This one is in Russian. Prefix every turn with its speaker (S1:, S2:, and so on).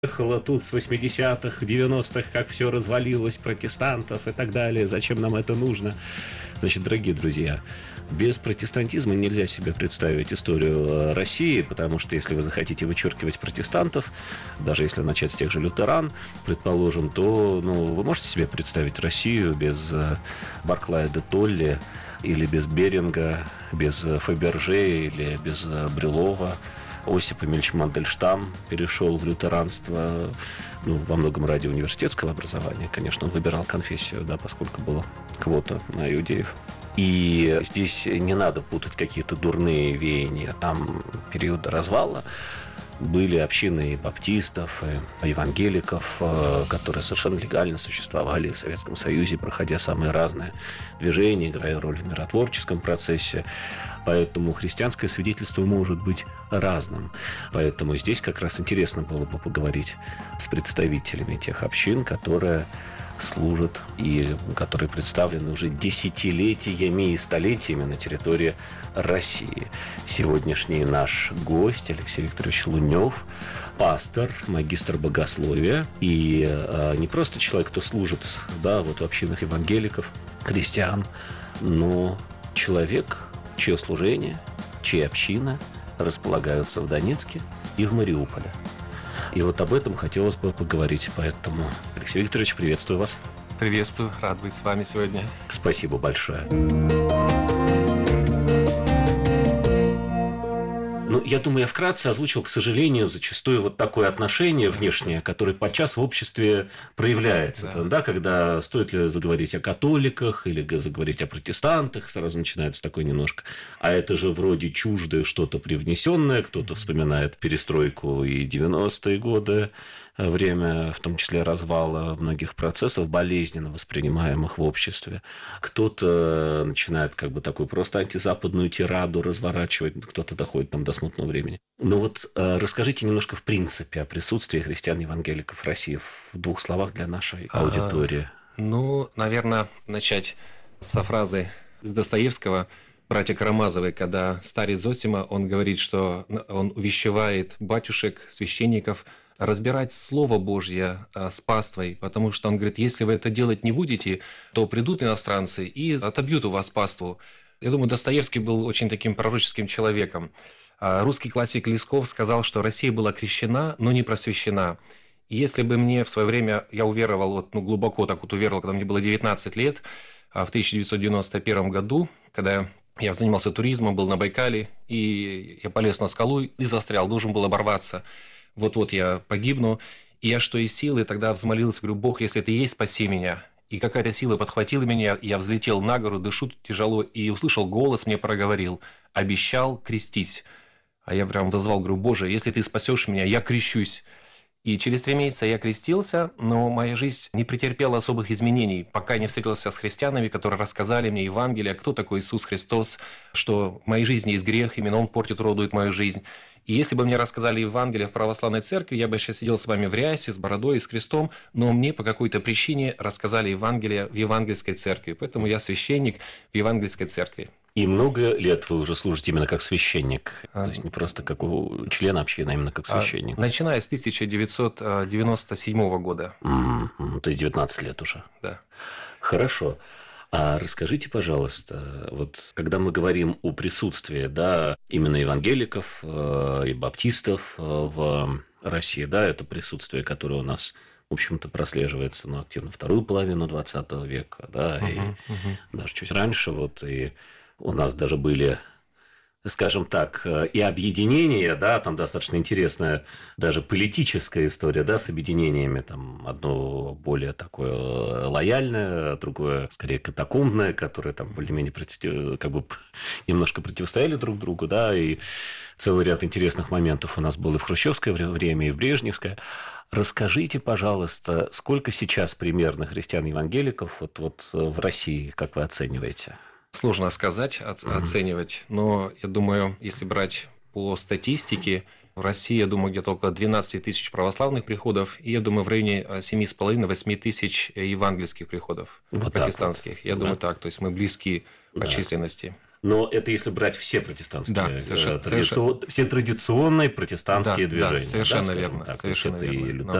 S1: ехало тут с 80-х, 90-х, как все развалилось, протестантов и так далее, зачем нам это нужно? Значит, дорогие друзья, без протестантизма нельзя себе представить историю России, потому что если вы захотите вычеркивать протестантов, даже если начать с тех же лютеран, предположим, то вы можете себе представить Россию без Барклая де Толли, или без Беринга, без Фаберже, или без Брюлова. Осип Эмильевич Мандельштам перешел в лютеранство, во многом ради университетского образования. Конечно, он выбирал конфессию, поскольку была квота на иудеев. И здесь не надо путать какие-то дурные веяния там периода развала. Были общины и баптистов, и евангеликов, которые совершенно легально существовали в Советском Союзе, проходя самые разные движения, играя роль в миротворческом процессе. Поэтому христианское свидетельство может быть разным. Поэтому здесь как раз интересно было бы поговорить с представителями тех общин, которые служат и которые представлены уже десятилетиями и столетиями на территории России. Сегодняшний наш гость Алексей Викторович Лунев, пастор, магистр богословия и не просто человек, кто служит в общинах евангеликов, христиан, но человек, чье служение, чьи общины располагаются в Донецке и в Мариуполе. И об этом хотелось бы поговорить. Поэтому, Алексей Викторович, приветствую вас.
S2: Приветствую, рад быть с вами сегодня.
S1: Спасибо большое. Я думаю, я вкратце озвучил, к сожалению, зачастую такое отношение внешнее, которое подчас в обществе проявляется. Да. Когда стоит ли заговорить о католиках или заговорить о протестантах, сразу начинается такое немножко. А это же вроде чуждое что-то привнесенное, кто-то вспоминает перестройку и 90-е годы, время, в том числе развала многих процессов, болезненно воспринимаемых в обществе. Кто-то начинает такую просто антизападную тираду разворачивать, кто-то доходит до смутного времени. Расскажите немножко в принципе о присутствии христиан-евангеликов в России в двух словах для нашей аудитории.
S2: Наверное, начать со фразы из Достоевского «Братья Карамазовы», когда старец Зосима, он говорит, что он увещевает батюшек, священников разбирать Слово Божье с паствой, потому что он говорит, если вы это делать не будете, то придут иностранцы и отобьют у вас паству. Я думаю, Достоевский был очень таким пророческим человеком. Русский классик Лесков сказал, что Россия была крещена, но не просвещена. И если бы мне в свое время, я уверовал, глубоко уверовал, когда мне было 19 лет, в 1991 году, когда я занимался туризмом, был на Байкале, и я полез на скалу и застрял, должен был оборваться. Вот-вот я погибну. И я что из силы тогда взмолился, говорю, Бог, если ты есть, спаси меня. И какая-то сила подхватила меня, я взлетел на гору, дышу тяжело, и услышал голос, мне проговорил, обещал, крестись. А я прям возвал, говорю, Боже, если ты спасешь меня, я крещусь. И через 3 месяца я крестился, но моя жизнь не претерпела особых изменений, пока не встретился с христианами, которые рассказали мне Евангелие, кто такой Иисус Христос, что в моей жизни есть грех, именно Он портит, уродует мою жизнь. И если бы мне рассказали Евангелие в православной церкви, я бы сейчас сидел с вами в рясе, с бородой и с крестом, но мне по какой-то причине рассказали Евангелие в евангельской церкви, поэтому я священник в евангельской церкви.
S1: И много лет вы уже служите именно как священник? То есть не просто как член общины, а именно как священник?
S2: Начиная с 1997 года.
S1: То есть 19 лет уже?
S2: Да.
S1: Хорошо. А расскажите, пожалуйста, когда мы говорим о присутствии, именно евангеликов и баптистов в России, это присутствие, которое у нас, в общем-то, прослеживается активно вторую половину 20 века, и даже чуть раньше, и у нас даже были, скажем так, и объединения, там достаточно интересная даже политическая история, с объединениями, одно более такое лояльное, другое скорее катакомбное, которые более-менее немножко противостояли друг другу, и целый ряд интересных моментов у нас был и в хрущевское время, и в брежневское. Расскажите, пожалуйста, сколько сейчас примерно христиан-евангеликов в России, как вы оцениваете?
S2: Сложно сказать, оценивать, но я думаю, если брать по статистике, в России, я думаю, где-то около 12 тысяч православных приходов, и, я думаю, в районе 7,5-8 тысяч евангельских приходов, протестантских. Я думаю, так, то есть мы близки по численности.
S1: Но это если брать все протестантские,
S2: Да,
S1: все традиционные протестантские движения.
S2: Да, совершенно
S1: скажем
S2: верно.
S1: Так.
S2: Совершенно
S1: То есть это
S2: верно.
S1: и